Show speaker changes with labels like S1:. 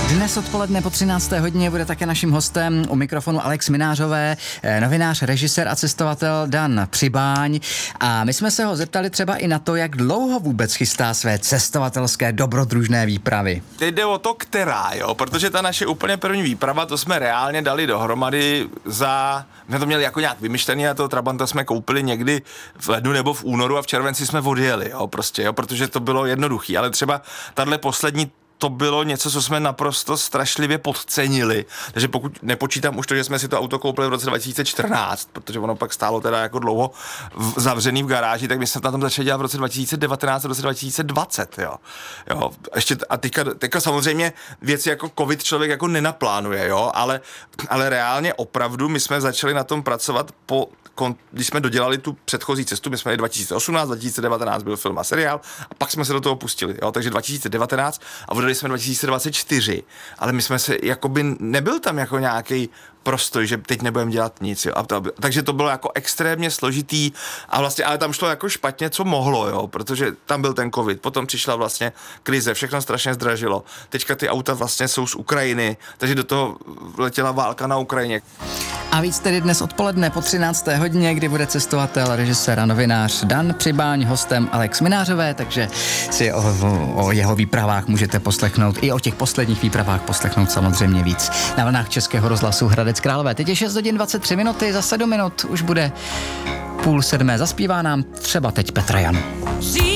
S1: Dnes odpoledne po 13. hodině bude také naším hostem u mikrofonu Alex Minářové, novinář, režisér a cestovatel Dan Přibáň. A my jsme se ho zeptali třeba i na to, jak dlouho vůbec chystá své cestovatelské dobrodružné výpravy.
S2: Teď jde o to, která, jo, protože ta naše úplně první výprava, to jsme reálně dali dohromady my to měli jako nějak vymyšlený a toho Trabanta jsme koupili někdy v lednu nebo v únoru a v červenci jsme odjeli, jo, prostě, jo, protože to bylo jednoduchý, ale třeba tahle poslední to bylo něco, co jsme naprosto strašlivě podcenili. Takže pokud nepočítám už to, že jsme si to auto koupili v roce 2014, protože ono pak stálo teda jako dlouho zavřený v garáži, tak my jsme na tom začali dělat v roce 2019 a v roce 2020, jo. Ještě a teďka samozřejmě věci jako covid člověk jako nenaplánuje, jo, ale reálně opravdu my jsme začali na tom pracovat když jsme dodělali tu předchozí cestu, my jsme 2018, 2019 byl film a seriál a pak jsme se do toho pustili, jo, takže 2019 a odjeli jsme 2024, ale my jsme se, jakoby nebyl tam jako nějaký prostoj, že teď nebudeme dělat nic, jo. Takže to bylo jako extrémně složitý a vlastně, ale tam šlo jako špatně, co mohlo, jo, protože tam byl ten covid, potom přišla vlastně krize, všechno strašně zdražilo, teďka ty auta vlastně jsou z Ukrajiny, takže do toho letěla válka na Ukrajině.
S1: A víc tedy dnes odpoledne po 13. hodině, kdy bude cestovatel, režisér a novinář Dan Přibáň, hostem Alex Minářové, takže si o jeho výpravách můžete poslechnout, i o těch posledních výpravách poslechnout samozřejmě víc na vlnách Českého rozhlasu Hradec Králové. Teď je 6 hodin 23 minuty, za 7 minut už bude 6:30. Zaspívá nám třeba teď Petra Jan.